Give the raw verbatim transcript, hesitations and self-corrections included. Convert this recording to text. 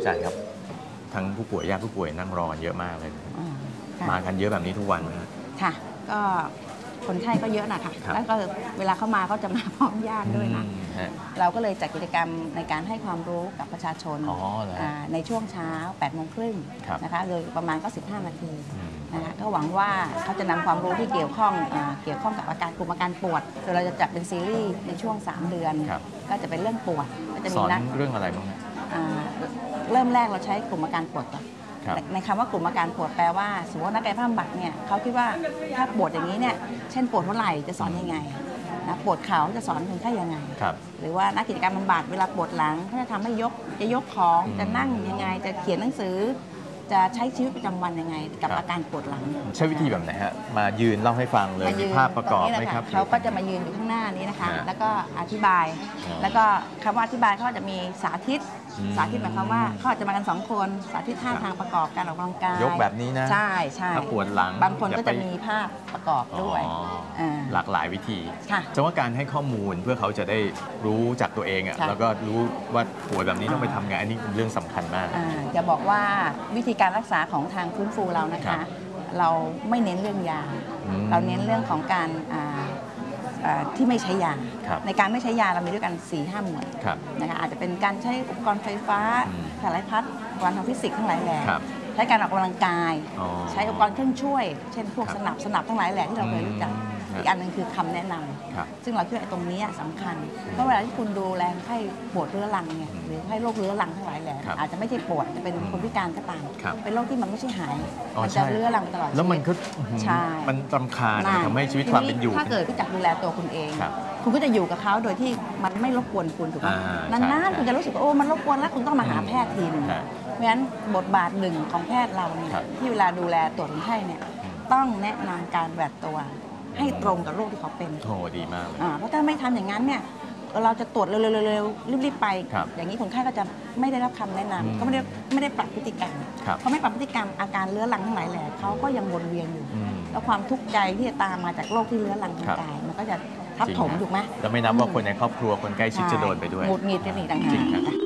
อาจารย์ครับทั้งผู้ป่วยญาติผู้ป่วยนั่งรอเยอะมากเลยมากันเยอะแบบนี้ทุกวันไหมครับค่ะก็คนไข้ก็เยอะนะคะแล้วก็เวลาเข้ามาก็จะมาพร้อมญาติด้วยนะเราก็เลยจัดกิจกรรมในการให้ความรู้กับประชาชนในช่วงเช้าแปดโมงครึ่งนะคะโดยประมาณก็สิบห้านาทีนะคะก็หวังว่าเขาจะนำความรู้ที่เกี่ยวข้องเกี่ยวข้องกับอาการกลุ่มอาการปวดโดยเราจะจัดเป็นซีรีส์ในช่วงสามเดือนก็จะเป็นเรื่องปวดก็จะมีนักเรื่องอะไรบ้างเริ่มแรกเราใช้กลุ่มอาการปวดก่อนในคำว่ากลุ่มอาการปวดแปลว่าสมมตินักกายภาพบำบัดเนี่ยเขาคิดว่าถ้าปวดอย่างนี้เนี่ยเช่นปวดหัวไหล่จะสอนยังไงนะปวดเข่าจะสอนคนไข้ยังไงหรือว่านักกิจกรรมบำบัดเวลาปวดหลังเขาจะทำให้ยกจะยกของจะนั่งยังไงจะเขียนหนังสือจะใช้ชีวิตประจำวันยังไงกับอาการปวดหลังใช้วิธีแบบไหนฮะมายืนเล่าให้ฟังเลยมีภาพประกอบไหมครับเขาก็จะมายืนอยู่ข้างหน้านี้นะคะแล้วก็อธิบายแล้วก็คำว่าอธิบายเขาจะมีสาธิตสาธิตหมายความว่าเขาจะมากันสองคนสาธิตท่าทางประกอบการออกกำลังกายยกแบบนี้นะใช่ใช่ถ้าปวดหลังบางคนก็จะมีภาพประกอบด้วยหลากหลายวิธีจะว่าการให้ข้อมูลเพื่อเขาจะได้รู้จากตัวเองอ่ะแล้วก็รู้ว่าปวดแบบนี้ต้องไปทำไงอันนี้เป็นเรื่องสำคัญมากจะบอกว่าวิธีการรักษาของทางฟื้นฟูเรานะคะเราไม่เน้นเรื่องยาเราเน้นเรื่องของการที่ไม่ใช้ยาในการไม่ใช้ยาเรามีด้วยกัน สี่ห้า หมวดนะคะอาจจะเป็นการใช้อุปกรณ์ไฟฟ้าสายพัดอุปกรณ์ทางฟิสิกส์ทั้งหลายแหล่ใช้การออกกำลังกายใช้อุปกรณ์เครื่องช่วยเช่นพวกสนับสนับทั้งหลายแหล่ที่เราเคยรู้จักอีกอันหนึ่งคือคำแนะนำซึ่งเราคิดว่าตรงนี้สำคัญเพราะเวลาที่คุณดูแลไข้ปวดเรื้อรังเนี่ยหรือไข้โรคเรื้อรังทั้งหลายแหล่อาจจะไม่ใช่ปวดจะเป็นคนพิการก็ตามเป็นโรคที่มันไม่ใช่หายมันจะเรื้อรังตลอดแล้วมันก็มันรำคาญทำให้ชีวิตความเป็นอยู่ถ้าเกิดรู้จักดูแลตัวคุณเองคุณก็จะอยู่กับเขาโดยที่มันไม่รบกวนคุณถูกไหมนานๆคุณจะรู้สึกว่าโอ้มันรบกวนแล้วคุณต้องมาหาแพทย์ทีนึงเพราะฉะนั้นบทบาทหนึ่งของแพทย์เราเนี่ยที่เวลาดูแลตรวจคนไข้เนี่ยต้องแนะนำการแบบตัวให้ตรงกับโรคที่เขาเป็นโอ้ดีมากเพราะถ้าไม่ทำอย่างนั้นเนี่ยเราจะตรวจเร็วๆรีบๆไปอย่างนี้คนไข้ก็จะไม่ได้รับคำแนะนำก็ไม่ได้ไม่ได้ปรับพฤติกรรมเพราะไม่ปรับพฤติกรรมอาการเรื้อรังทั้งหลายแหล่เขาก็ยังวนเวียนอยู่แล้วความทุกข์ใจที่จะตามมาจากโรคที่เรื้อรังทางกายมันก็จะทับถมถูกไหมจะไม่นับว่าคนในครอบครัวคนใกล้ชิดจะโดนไปด้วยหงุดหงิดกันอีกต่างหาก